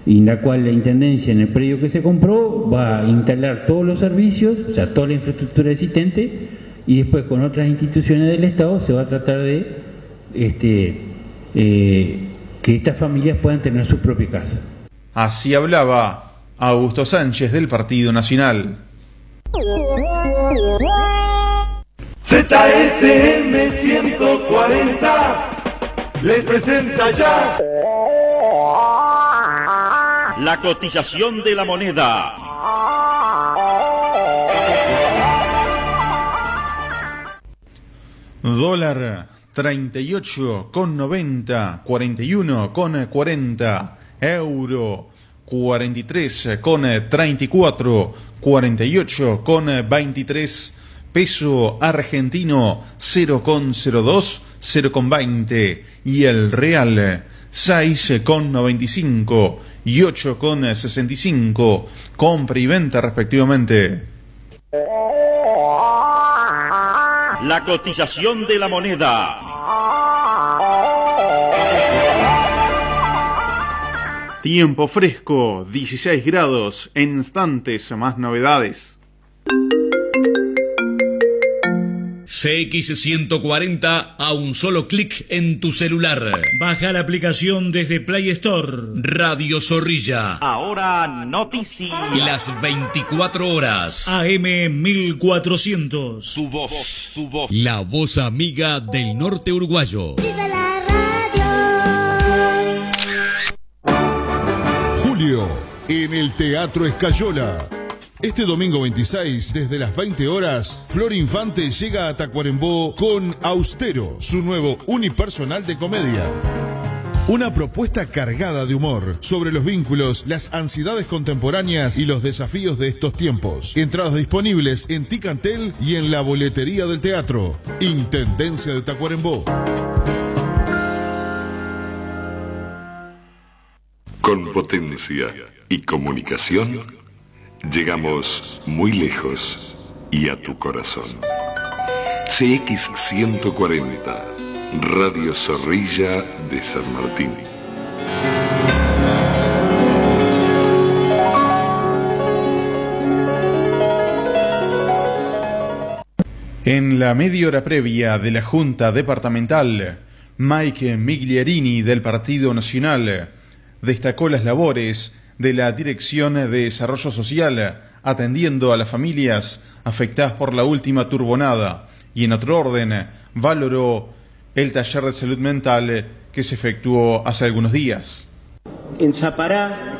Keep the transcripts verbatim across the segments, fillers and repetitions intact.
y en la cual la Intendencia en el predio que se compró va a instalar todos los servicios, o sea, toda la infraestructura existente, y después con otras instituciones del Estado se va a tratar de este, eh, que estas familias puedan tener su propia casa. Así hablaba Augusto Sánchez del Partido Nacional. Z S M ciento cuarenta les presenta ya la cotización de la moneda. Dólar treinta y ocho con noventa, cuarenta y uno con cuarenta, euro cuarenta y tres con treinta y cuatro, cuarenta y ocho con veintitrés, peso argentino cero con cero dos, cero con veinte y el real seis con noventa y cinco y ocho con sesenta y cinco, compra y venta respectivamente. La cotización de la moneda. Tiempo fresco, dieciséis grados, en instantes más novedades. C X ciento cuarenta a un solo clic en tu celular. Baja la aplicación desde Play Store. Radio Zorrilla. Ahora noticias. Las veinticuatro horas. A M mil cuatrocientos. Tu voz, tu voz. La voz amiga del norte uruguayo. ¡Viva la radio! Julio, en el Teatro Escayola. Este domingo veintiséis, desde las veinte horas, Flor Infante llega a Tacuarembó con Austero, su nuevo unipersonal de comedia. Una propuesta cargada de humor sobre los vínculos, las ansiedades contemporáneas y los desafíos de estos tiempos. Entradas disponibles en Ticantel y en la boletería del teatro. Intendencia de Tacuarembó. Con potencia y comunicación llegamos muy lejos y a tu corazón. C X ciento cuarenta, Radio Zorrilla de San Martín. En la media hora previa de la Junta Departamental, Mike Miglierini del Partido Nacional destacó las labores de la Dirección de Desarrollo Social atendiendo a las familias afectadas por la última turbonada y en otro orden valoró el taller de salud mental que se efectuó hace algunos días. En Zapará,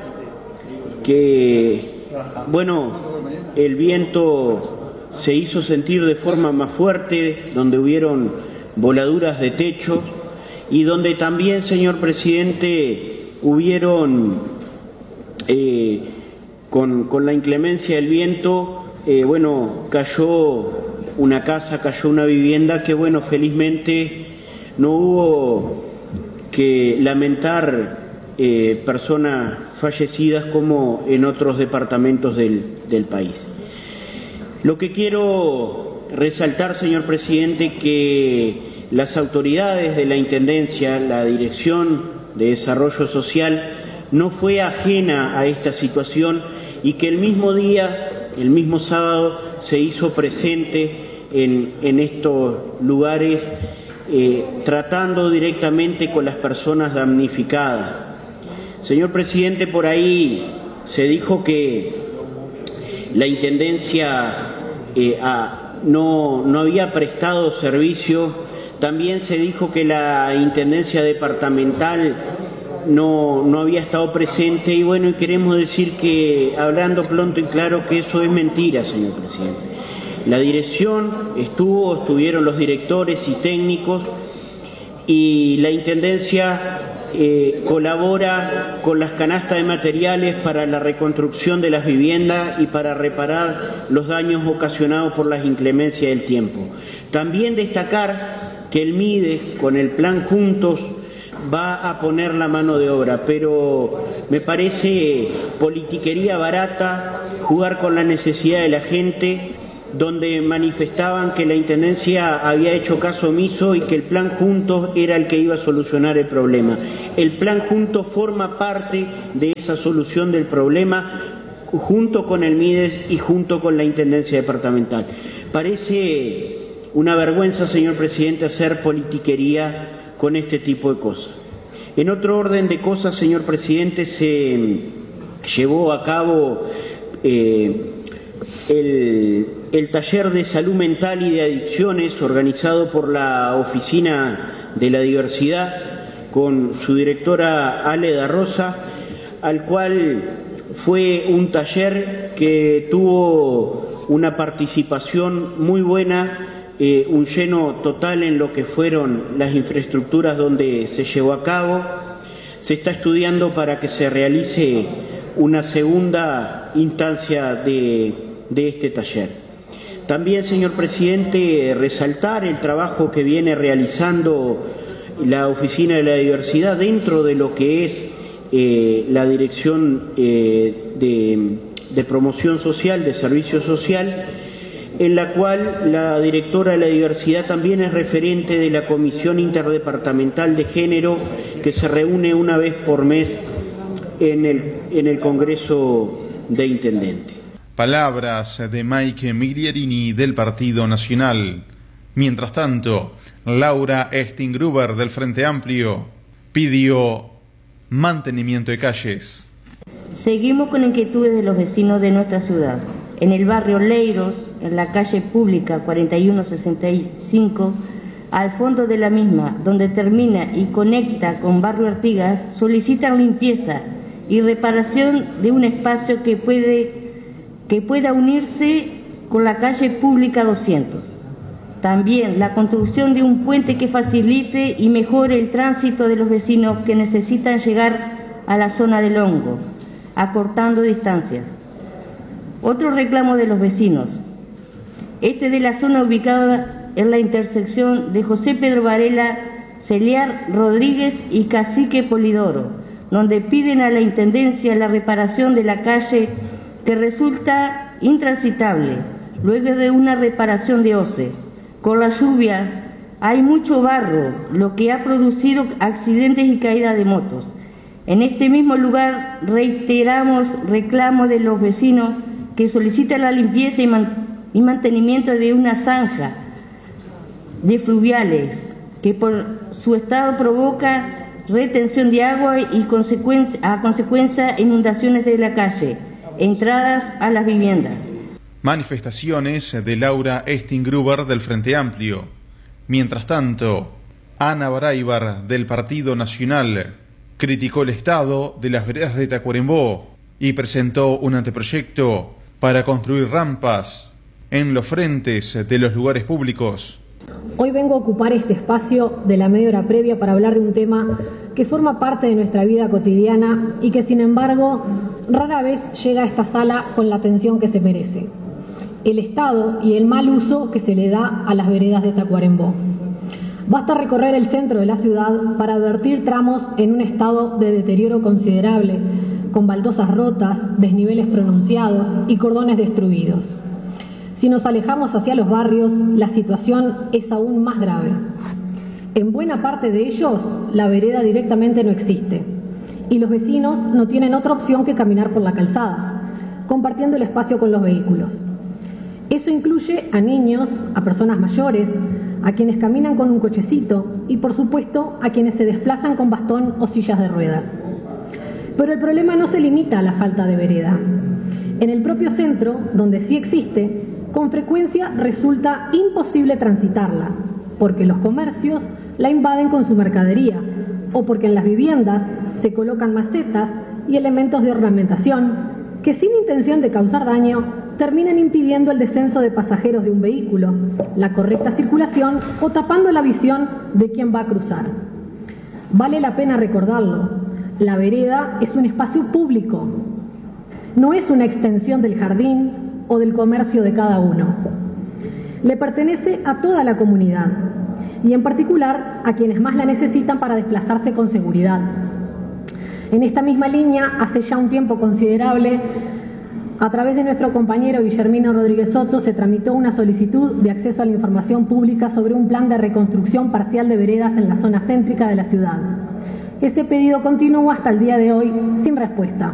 que bueno, el viento se hizo sentir de forma más fuerte, donde hubieron voladuras de techo y donde también, señor presidente, hubieron Eh, con, con la inclemencia del viento, eh, bueno, cayó una casa, cayó una vivienda que, bueno, felizmente no hubo que lamentar eh, personas fallecidas como en otros departamentos del, del país. Lo que quiero resaltar, señor presidente, que las autoridades de la Intendencia, la Dirección de Desarrollo Social, no fue ajena a esta situación y que el mismo día, el mismo sábado, se hizo presente en, en estos lugares, eh, tratando directamente con las personas damnificadas. Señor presidente, por ahí se dijo que la Intendencia eh, a, no, no había prestado servicio. También se dijo que la Intendencia Departamental No, no había estado presente y bueno, y queremos decir que, hablando pronto y claro, que eso es mentira, señor presidente. La dirección estuvo, estuvieron los directores y técnicos y la Intendencia eh, colabora con las canastas de materiales para la reconstrucción de las viviendas y para reparar los daños ocasionados por las inclemencias del tiempo. También destacar que el MIDES, con el plan Juntos, va a poner la mano de obra, pero me parece politiquería barata jugar con la necesidad de la gente donde manifestaban que la Intendencia había hecho caso omiso y que el Plan Juntos era el que iba a solucionar el problema. El Plan Juntos forma parte de esa solución del problema junto con el MIDES y junto con la Intendencia Departamental. Parece una vergüenza, señor presidente, hacer politiquería con este tipo de cosas. En otro orden de cosas, señor presidente, se llevó a cabo eh, el, el taller de salud mental y de adicciones organizado por la Oficina de la Diversidad con su directora Ale da Rosa, al cual fue un taller que tuvo una participación muy buena, eh, un lleno total en lo que fueron las infraestructuras donde se llevó a cabo. Se está estudiando para que se realice una segunda instancia de, de este taller. También, señor presidente, resaltar el trabajo que viene realizando la Oficina de la Diversidad dentro de lo que es eh, la Dirección eh, de, de Promoción Social, de Servicio Social, en la cual la directora de la diversidad también es referente de la Comisión Interdepartamental de Género, que se reúne una vez por mes en el, en el Congreso de Intendentes. Palabras de Mike Miglierini del Partido Nacional. Mientras tanto, Laura Estingruber del Frente Amplio pidió mantenimiento de calles. Seguimos con inquietudes de los vecinos de nuestra ciudad. En el barrio Leiros, en la calle pública cuarenta y uno sesenta y cinco, al fondo de la misma, donde termina y conecta con barrio Artigas, solicitan limpieza y reparación de un espacio que, puede, que pueda unirse con la calle pública doscientos. También la construcción de un puente que facilite y mejore el tránsito de los vecinos que necesitan llegar a la zona del Hongo, acortando distancias. Otro reclamo de los vecinos, este de la zona ubicada en la intersección de José Pedro Varela, Celiar Rodríguez y Cacique Polidoro, donde piden a la Intendencia la reparación de la calle que resulta intransitable luego de una reparación de O C E. Con la lluvia hay mucho barro, lo que ha producido accidentes y caídas de motos. En este mismo lugar reiteramos reclamos de los vecinos que solicitan la limpieza y, man y mantenimiento de una zanja de fluviales que por su estado provoca retención de agua y consecuencia, a consecuencia inundaciones de la calle, entradas a las viviendas. Manifestaciones de Laura Estingruber del Frente Amplio. Mientras tanto, Ana Baraybar del Partido Nacional criticó el estado de las veredas de Tacuarembó y presentó un anteproyecto para construir rampas en los frentes de los lugares públicos. Hoy vengo a ocupar este espacio de la media hora previa para hablar de un tema que forma parte de nuestra vida cotidiana y que, sin embargo, rara vez llega a esta sala con la atención que se merece: el estado y el mal uso que se le da a las veredas de Tacuarembó. Basta recorrer el centro de la ciudad para advertir tramos en un estado de deterioro considerable, con baldosas rotas, desniveles pronunciados y cordones destruidos. Si nos alejamos hacia los barrios, la situación es aún más grave. En buena parte de ellos, la vereda directamente no existe, y los vecinos no tienen otra opción que caminar por la calzada, compartiendo el espacio con los vehículos. Eso incluye a niños, a personas mayores, a quienes caminan con un cochecito y, por supuesto, a quienes se desplazan con bastón o sillas de ruedas. Pero el problema no se limita a la falta de vereda. En el propio centro, donde sí existe, con frecuencia resulta imposible transitarla, porque los comercios la invaden con su mercadería, o porque en las viviendas se colocan macetas y elementos de ornamentación que, sin intención de causar daño, terminan impidiendo el descenso de pasajeros de un vehículo, la correcta circulación o tapando la visión de quien va a cruzar. Vale la pena recordarlo: la vereda es un espacio público, no es una extensión del jardín o del comercio de cada uno. Le pertenece a toda la comunidad y, en particular, a quienes más la necesitan para desplazarse con seguridad. En esta misma línea, hace ya un tiempo considerable, A través de nuestro compañero Guillermino Rodríguez Soto se tramitó una solicitud de acceso a la información pública sobre un plan de reconstrucción parcial de veredas en la zona céntrica de la ciudad. Ese pedido continúa hasta el día de hoy sin respuesta.